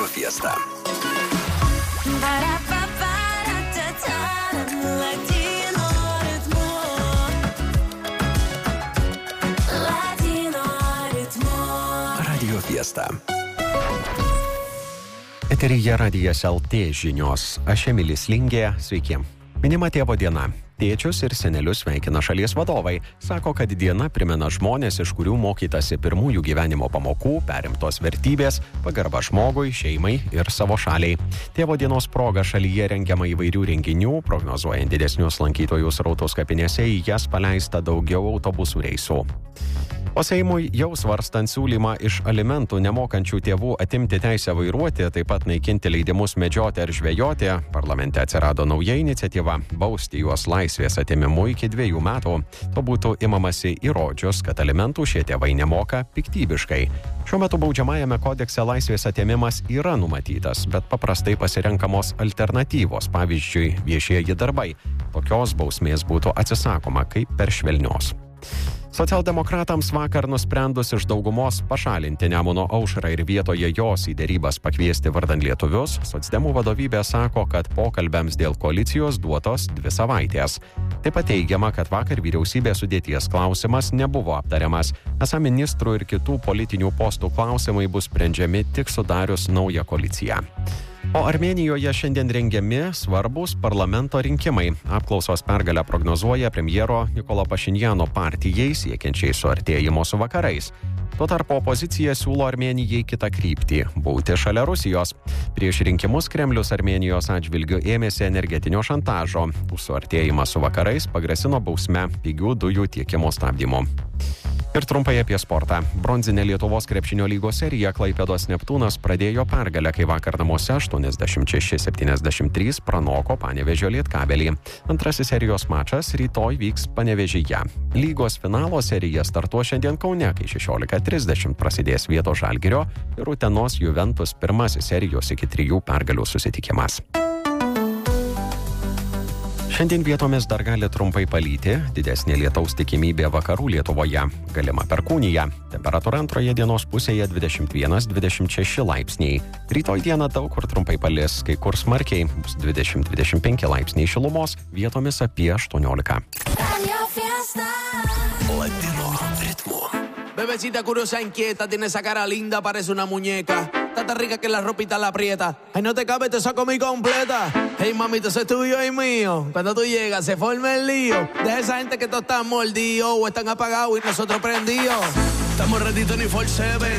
Fiesta. Radio Fiesta. Eteryje Radijas LT žinios. Aš Emilis Lingė. Sveiki. Minima tėvo diena. Tėčius ir senelius sveikina šalies vadovai. Sako, kad diena primena žmonės, iš kurių mokytasi pirmųjų gyvenimo pamokų, perimtos vertybės, pagarba žmogui, šeimai ir savo šaliai. Tėvo dienos proga šalyje rengiama įvairių renginių, prognozuojant didesnius lankytojų srautus kapinėse, į jas paleista daugiau autobusų reisų. O Seimui jau svarstant siūlymą iš alimentų nemokančių tėvų atimti teisę vairuoti, taip pat naikinti leidimus medžioti ar žvejoti, parlamente atsirado nauja iniciatyva – bausti juos laisvės atėmimu iki 2 metų. To būtų imamasi įrodžius, kad alimentų šie tėvai nemoka piktybiškai. Šiuo metu baudžiamajame kodekse laisvės atėmimas yra numatytas, bet paprastai pasirenkamos alternatyvos, pavyzdžiui, viešieji darbai. Tokios bausmės būtų atsisakoma kaip per švelnios. Socialdemokratams vakar nusprendus iš daugumos pašalinti Nemuno aušrą ir vietoje jos į derybas pakviesti vardan lietuvius, socdemų vadovybė sako, kad pokalbiams dėl koalicijos duotos 2 savaitės. Taip pat teigiama, kad vakar vyriausybės sudėties klausimas nebuvo aptariamas, esą ministrų ir kitų politinių postų klausimai bus sprendžiami tik sudarius naują koaliciją. O Armėnijoje šiandien rengiami svarbūs parlamento rinkimai. Apklausos pergalę prognozuoja premjero Nikolo Pašinjano partijai siekiančiai suartėjimo su vakarais. Tuo tarpu opozicija siūlo Armėnijai kitą kryptį – būti šalia Rusijos. Prieš rinkimus Kremlius Armėnijos atžvilgiu ėmėsi energetinio šantažo. Už suartėjimą su vakarais pagrasino bausme pigių dujų tiekimo stabdymu. Ir trumpai apie sportą. Bronzinė Lietuvos krepšinio lygos serija Klaipėdos Neptūnas pradėjo pergalę, kai vakar namuose 86-73 pranoko Panevėžio Lietkabelį. Antrasis serijos mačas rytoj vyks Panevėžyje. Lygos finalo serija startuos šiandien Kaune, kai 16:30 prasidės Vietos Žalgirio ir Utenos Juventus pirmasis serijos iki 3 pergalių susitikimas. Šiandien vietomis dar gali trumpai palyti, didesnė lietaus tikimybė vakarų Lietuvoje, galima perkūnija. Temperatūra antroje dienos pusėje 21-26 laipsniai. Rytoj dieną daug kur trumpai palis, kai kur smarkiai, bus 20-25 laipsniai šilumos, vietomis apie 18. Latino ritmo. Bebecita curiosa inquieta, tiene esa cara linda, parece una muñeca. Está tan rica que la ropita la aprieta. Ay, no te cabe, te saco mi completa. Hey, mamita, eso es tuyo y mío. Cuando tú llegas, se forma el lío. De esa gente que todos están mordidos o están apagados y nosotros prendidos. Estamos ready 24/7.